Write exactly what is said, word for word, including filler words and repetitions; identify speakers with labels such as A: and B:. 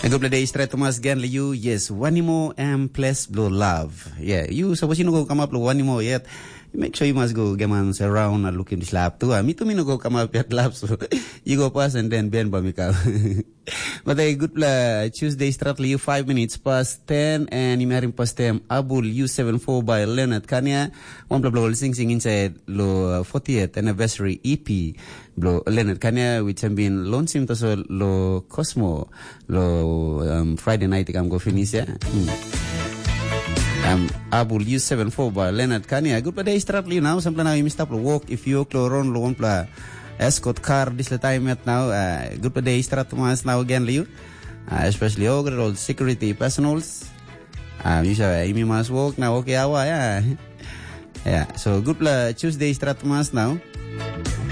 A: Good day, straight Thomas Ganley. You yes, one more and plus blow love. Yeah, you suppose you know go come up with one more yet. Make sure you must go get man around and look in the slab too. Me too, me no go come up yet lab, so you go pass and then Ben Bamika. But a good uh, Tuesday stratly you five minutes past ten and you marry past them Abul U seven four by Leonard Kanya. One blah blah sing sing inside lo fortieth anniversary E P. Blo Leonard Kanya which have been launched him to so lo Cosmo lo um, Friday night I'm go finish yeah. Mm. Um, Abul U seven four by Leonard Kanya. Good day stratly now. Sample now you missed up lo walk if you clo run lo one pla escort car this time at now. Uh, good day strat mas now again Liu. Uh, especially over all security personals. Um, you say you must walk now okay awa yeah. Yeah. So good pla Tuesday strat mas now.